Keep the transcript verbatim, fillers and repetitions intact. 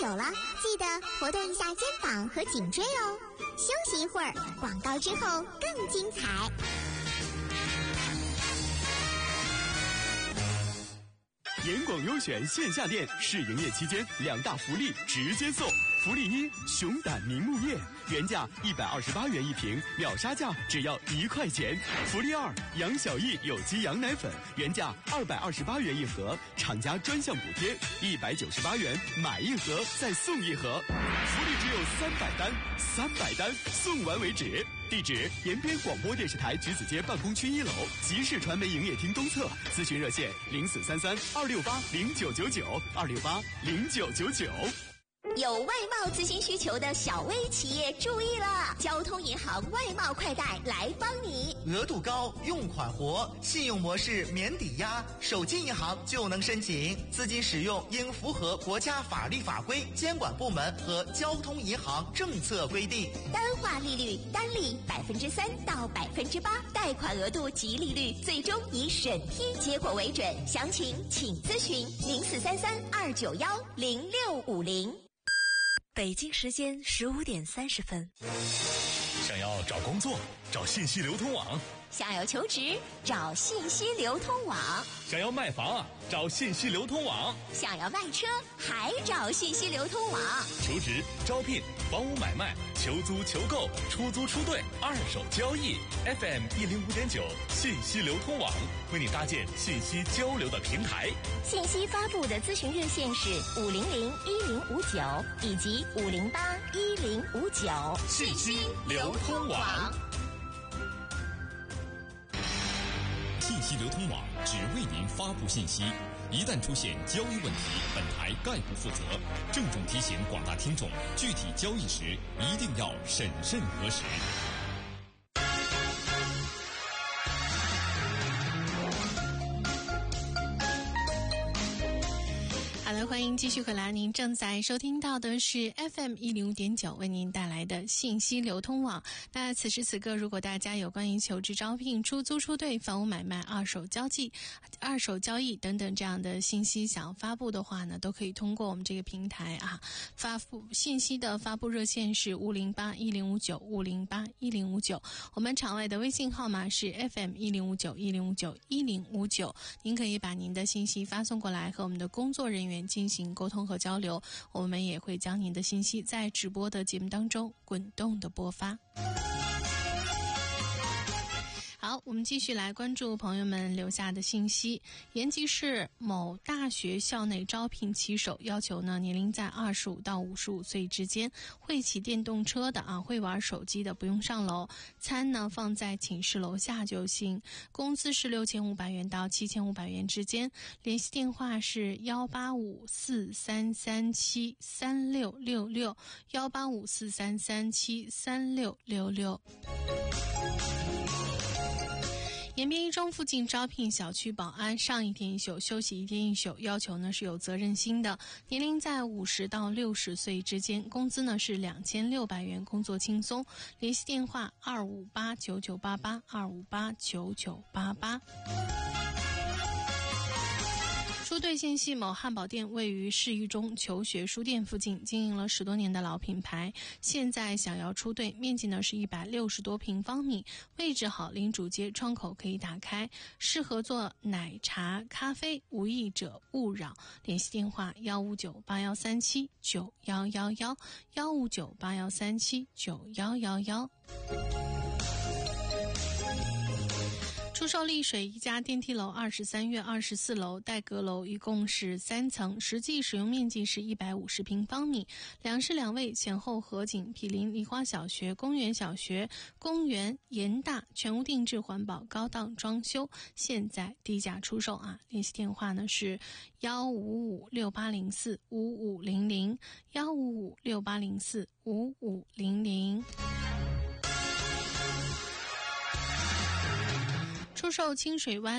久了，记得活动一下肩膀和颈椎哦。休息一会儿，广告之后更精彩。 严广优选线下店试营业期间，两大福利直接送。福利一：熊胆明目叶，原价一百二十八元一瓶，秒杀价只要一块钱。福利二：杨小艺有机羊奶粉，原价二百二十八元一盒，厂家专项补贴一百九十八元，买一盒再送一盒。福利只有三百单，三百单送完为止。地址：延边广播电视台橘子街办公区一楼，集市传媒营业厅东侧。咨询热线：零四三三二六八零九九九二六八零九九九。 有外贸咨询需求的小微企业注意了，交通银行外贸快贷来帮你。 额度高，用款活，信用模式免抵押，手机银行就能申请。资金使用应符合国家法律法规、监管部门和交通银行政策规定。 单化利率单利百分之三到百分之八，贷款额度及利率最终以审批结果为准。详情请咨询零四三三二九幺零六五零。 北京时间十五点三十分。 想要找工作，找信息流通网； 想要求职，找信息流通网； 想要卖房啊，找信息流通网； 想要卖车，还找信息流通网。 求职、招聘、房屋买卖、求租、求购、出租、出兑、二手交易 ，F M 一零五点九信息流通网为你搭建信息交流的平台。 信息发布的咨询热线是五零零一零五九以及五零八一零五九。 信息流通网。信息流通网只为您发布信息，一旦出现交易问题，本台概不负责。郑重提醒广大听众，具体交易时一定要审慎核实。 好的，欢迎继续回来。您正在收听到的是 F M 一零五点九为您带来的信息流通网。那此时此刻，如果大家有关于求职、招聘、出租、出兑、房屋买卖、二手交际、二手交易等等这样的信息想发布的话呢，都可以通过我们这个平台啊发布信息的发布热线是五零八一零五九五零八一零五九，我们场外的微信号码是 F M 一零五九一零五九一零五九，您可以把您的信息发送过来，和我们的工作人员进行沟通和交流，我们也会将您的信息在直播的节目当中滚动的播发。好，我们继续来关注朋友们留下的信息。延吉市某大学校内招聘骑手，要求呢年龄在二十五到五十五岁之间，会骑电动车的啊，会玩手机的不用上楼，餐呢放在寝室楼下就行。工资是六千五百元到七千五百元之间。联系电话是幺八五四三三七三六六六幺八五四三三七三六六六。延边一中附近招聘小区保安，上一天一宿，休息一天一宿，要求呢是有责任心的，年龄在五十到六十岁之间，工资呢是两千六百元，工作轻松。联系电话二五八九九八八二五八九九八八。出兑信息：某汉堡店位于市一中求学书店附近，经营了十多年的老品牌，现在想要出兑，面积呢是一百六十多平方米，位置好，临主街，窗口可以打开，适合做奶茶、咖啡，无意者勿扰。联系电话幺五九八幺三七九幺幺幺幺五九八幺三七九幺幺幺。出售丽水一家电梯楼二十三月二十四楼带阁楼，一共是三层，实际使用面积是一百五十平方米，两室两卫，前后合景，毗邻梨花小学、公园小学，公园严大，全屋定制环保高档装修，现在低价出售啊！联系电话呢是幺五五六八零四五五零零幺五五六八零四五五零零。出售清水湾